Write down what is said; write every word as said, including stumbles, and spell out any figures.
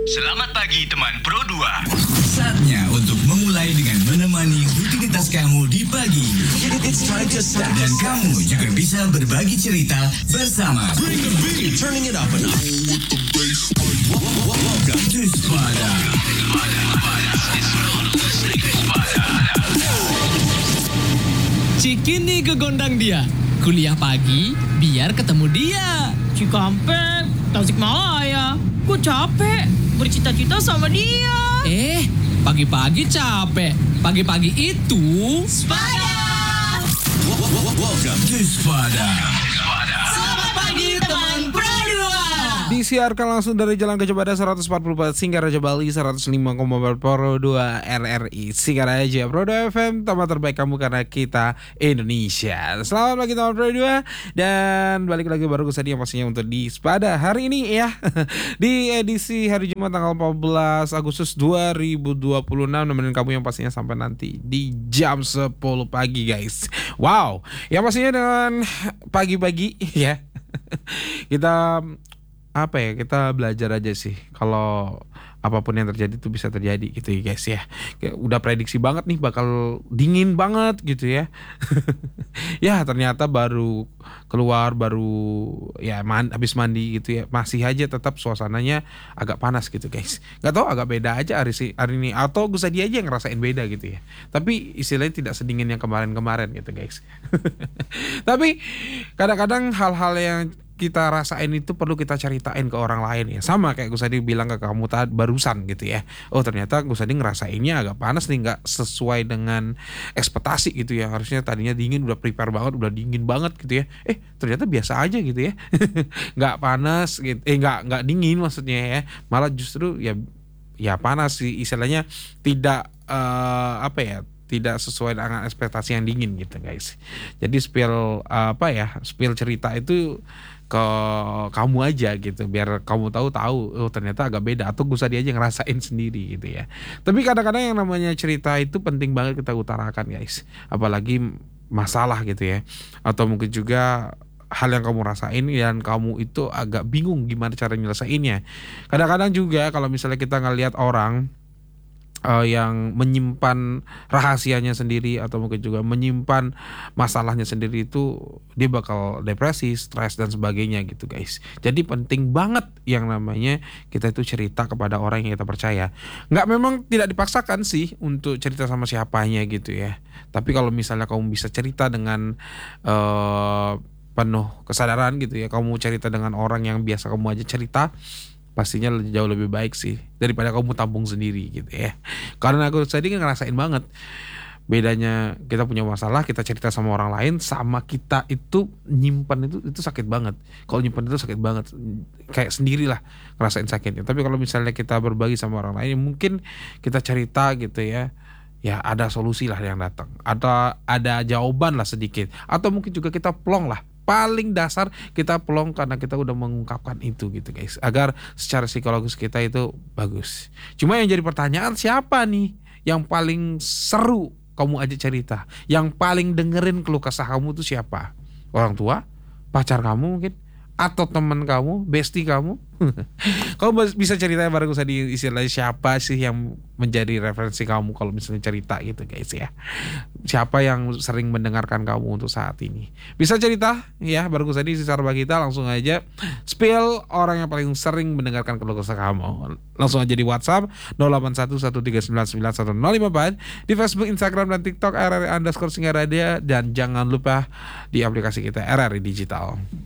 Selamat pagi teman Pro dua. Saatnya untuk memulai dengan menemani rutinitas kamu di pagi. Dan kamu juga bisa berbagi cerita bersama. Bring the beat, turning it up a notch. Welcome to Spada. Cikini ke gondang dia. Kuliah pagi biar ketemu dia. Cikampek, Tasikmalaya. Gue capek bercita-cita sama dia. Eh, pagi-pagi capek. Pagi-pagi itu Spada. Welcome to Spada. Selamat pagi teman Pro dua. Disiarkan langsung dari Jalan Gajah Mada seratus empat puluh empat Singaraja Bali seratus lima koma empat Pro dua R R I Singaraja Pro dua F M, tempat terbaik kamu karena kita Indonesia. Selamat pagi teman Pro dua, dan balik lagi baru tadi yang pastinya untuk di Spada hari ini ya. Di edisi hari Jumat tanggal empat belas Agustus dua ribu dua puluh enam, nemenin kamu yang pastinya sampai nanti di jam sepuluh pagi guys. Wow, yang pastinya dengan pagi-pagi ya. Kita apa ya, kita belajar aja sih kalau apapun yang terjadi itu bisa terjadi gitu ya guys ya. Kayak udah prediksi banget nih bakal dingin banget gitu ya. Ya ternyata baru keluar, baru ya man, habis mandi gitu ya, masih aja tetap suasananya agak panas gitu guys. Gak tau, agak beda aja hari, hari ini, atau gue saja aja yang ngerasain beda gitu ya. Tapi istilahnya tidak sedingin yang kemarin-kemarin gitu guys. Tapi kadang-kadang hal-hal yang kita rasain itu perlu kita ceritain ke orang lain ya. Sama kayak Gusadi bilang ke kamu tadi barusan gitu ya. Oh ternyata Gusadi ngerasainnya agak panas nih, gak sesuai dengan ekspektasi gitu ya. Harusnya tadinya dingin, udah prepare banget, udah dingin banget gitu ya. Eh ternyata biasa aja gitu ya. Gak panas gitu. Eh gak, gak dingin maksudnya ya. Malah justru ya ya panas sih istilahnya, tidak uh, apa ya, tidak sesuai dengan ekspektasi yang dingin gitu guys. Jadi spill uh, apa ya, spill cerita itu ke kamu aja gitu, biar kamu tahu tahu oh ternyata agak beda, atau gue dia aja ngerasain sendiri gitu ya. Tapi kadang-kadang yang namanya cerita itu penting banget kita utarakan guys, apalagi masalah gitu ya, atau mungkin juga hal yang kamu rasain dan kamu itu agak bingung gimana cara nyelesainnya. Kadang-kadang juga kalau misalnya kita ngelihat orang Uh, yang menyimpan rahasianya sendiri atau mungkin juga menyimpan masalahnya sendiri, itu dia bakal depresi, stres dan sebagainya gitu guys. Jadi penting banget yang namanya kita itu cerita kepada orang yang kita percaya. Nggak, memang tidak dipaksakan sih untuk cerita sama siapanya gitu ya. Tapi kalau misalnya kamu bisa cerita dengan uh, penuh kesadaran gitu ya, kamu cerita dengan orang yang biasa kamu aja cerita, pastinya jauh lebih baik sih daripada kamu tampung sendiri gitu ya. Karena aku tadi kan ngerasain banget bedanya kita punya masalah, kita cerita sama orang lain, sama kita itu nyimpan itu itu sakit banget. Kalau nyimpan itu sakit banget, kayak sendirilah ngerasain sakitnya. Tapi kalau misalnya kita berbagi sama orang lain, mungkin kita cerita gitu ya, ya ada solusi lah yang datang, atau ada jawaban lah sedikit, atau mungkin juga kita plong lah. Paling dasar kita pelong karena kita udah mengungkapkan itu gitu guys, agar secara psikologis kita itu bagus. Cuma yang jadi pertanyaan, siapa nih yang paling seru kamu aja cerita, yang paling dengerin keluh kesah kamu tuh siapa? Orang tua, pacar kamu mungkin, atau teman kamu, bestie kamu? Kamu bisa ceritanya bareng saya di istilahnya, siapa sih yang menjadi referensi kamu kalau misalnya cerita gitu guys ya. Siapa yang sering mendengarkan kamu untuk saat ini? Bisa cerita ya bareng saya di Sisar Bagita, langsung aja spill orang yang paling sering mendengarkan keluh kesah kamu. Langsung aja di WhatsApp nol delapan satu satu tiga sembilan sembilan satu nol lima empat, di Facebook, Instagram dan TikTok R R I underscore Singaraja, dan jangan lupa di aplikasi kita R R I Digital.